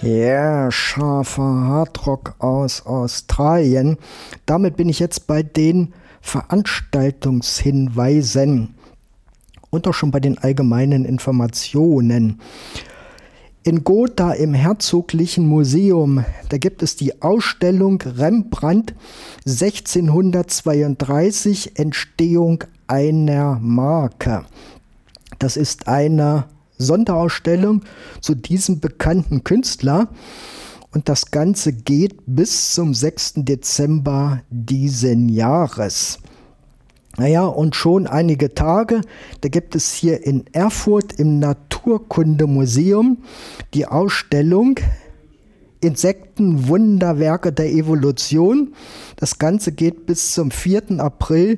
Ja, scharfer Hardrock aus Australien. Damit bin ich jetzt bei den Veranstaltungshinweisen und auch schon bei den allgemeinen Informationen. In Gotha im Herzoglichen Museum, da gibt es die Ausstellung Rembrandt 1632, Entstehung einer Marke. Das ist eine Sonderausstellung zu diesem bekannten Künstler und das Ganze geht bis zum 6. Dezember diesen Jahres. Naja, und schon einige Tage, da gibt es hier in Erfurt im Naturkundemuseum die Ausstellung Insekten, Wunderwerke der Evolution. Das Ganze geht bis zum 4. April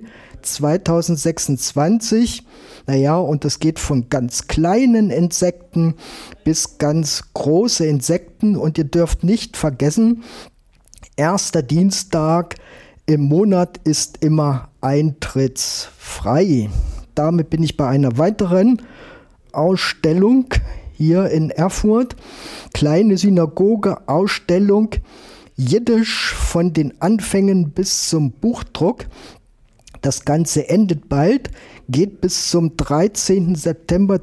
2026. Naja, und es geht von ganz kleinen Insekten bis ganz große Insekten. Und ihr dürft nicht vergessen, erster Dienstag im Monat ist immer eintrittsfrei. Damit bin ich bei einer weiteren Ausstellung hier in Erfurt. Kleine Synagoge, Ausstellung Jiddisch von den Anfängen bis zum Buchdruck. Das Ganze endet bald, geht bis zum 13. September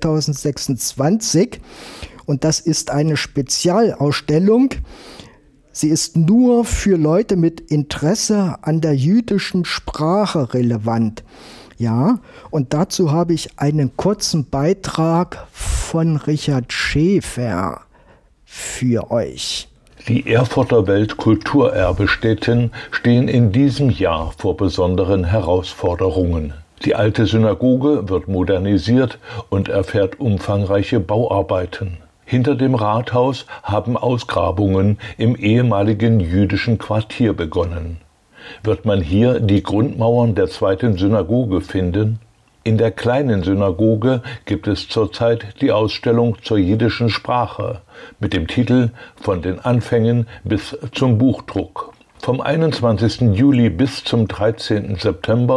2026 und das ist eine Spezialausstellung. Sie ist nur für Leute mit Interesse an der jüdischen Sprache relevant. Ja, und dazu habe ich einen kurzen Beitrag von Richard Schäfer für euch. Die Erfurter Weltkulturerbestätten stehen in diesem Jahr vor besonderen Herausforderungen. Die alte Synagoge wird modernisiert und erfährt umfangreiche Bauarbeiten. Hinter dem Rathaus haben Ausgrabungen im ehemaligen jüdischen Quartier begonnen. Wird man hier die Grundmauern der zweiten Synagoge finden? In der kleinen Synagoge gibt es zurzeit die Ausstellung zur jiddischen Sprache mit dem Titel »Von den Anfängen bis zum Buchdruck«. Vom 21. Juli bis zum 13. September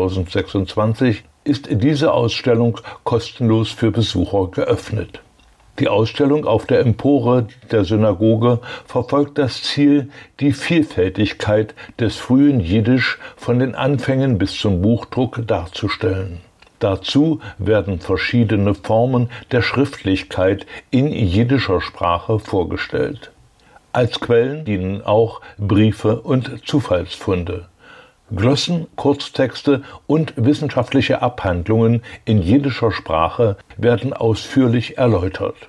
2026 ist diese Ausstellung kostenlos für Besucher geöffnet. Die Ausstellung auf der Empore der Synagoge verfolgt das Ziel, die Vielfältigkeit des frühen Jiddisch von den Anfängen bis zum Buchdruck darzustellen. Dazu werden verschiedene Formen der Schriftlichkeit in jiddischer Sprache vorgestellt. Als Quellen dienen auch Briefe und Zufallsfunde. Glossen, Kurztexte und wissenschaftliche Abhandlungen in jiddischer Sprache werden ausführlich erläutert.